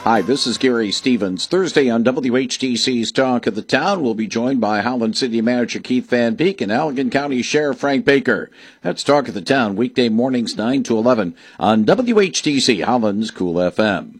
Hi, this is Gary Stevens. Thursday on WHTC's Talk of the Town, we'll be joined by Howland City Manager Keith Van Peek and Allegan County Sheriff Frank Baker. That's Talk of the Town, weekday mornings 9 to 11 on WHTC, Howland's Cool FM.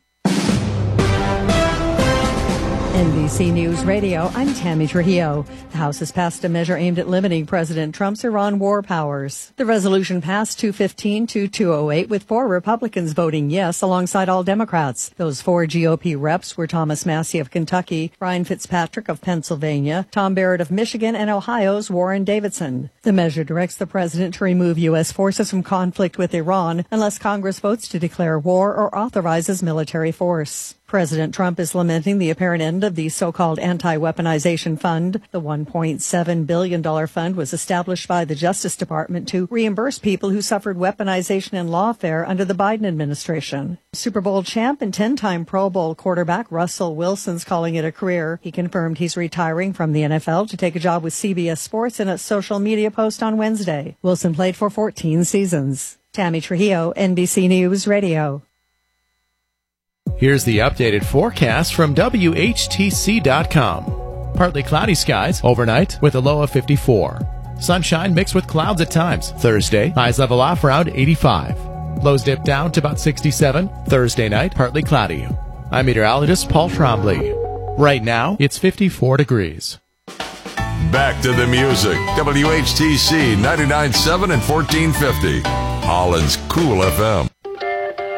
NBC News Radio, I'm Tammy Trujillo. The House has passed a measure aimed at limiting President Trump's Iran war powers. The resolution passed 215 to 208 with 4 Republicans voting yes alongside all Democrats. Those 4 GOP reps were Thomas Massie of Kentucky, Brian Fitzpatrick of Pennsylvania, Tom Barrett of Michigan, and Ohio's Warren Davidson. The measure directs the president to remove U.S. forces from conflict with Iran unless Congress votes to declare war or authorizes military force. President Trump is lamenting the apparent end of the so-called anti-weaponization fund. The $1.7 billion fund was established by the Justice Department to reimburse people who suffered weaponization in lawfare under the Biden administration. Super Bowl champ and 10-time Pro Bowl quarterback Russell Wilson's calling it a career. He confirmed he's retiring from the NFL to take a job with CBS Sports in a social media post on Wednesday. Wilson played for 14 seasons. Tammy Trujillo, NBC News Radio. Here's the updated forecast from WHTC.com. Partly cloudy skies overnight with a low of 54. Sunshine mixed with clouds at times. Thursday, highs level off around 85. Lows dip down to about 67. Thursday night, partly cloudy. I'm meteorologist Paul Trombley. Right now, it's 54 degrees. Back to the music. WHTC 99.7 and 1450. Holland's Cool FM.